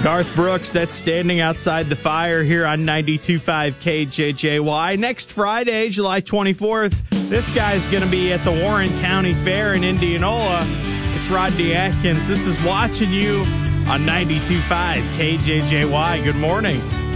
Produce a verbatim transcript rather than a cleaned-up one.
Garth Brooks, that's Standing Outside the Fire here on ninety-two point five K J J Y. Next Friday, July twenty-fourth, this guy's going to be at the Warren County Fair in Indianola. It's Rodney Atkins. This is Watching You on ninety-two point five K J J Y. Good morning.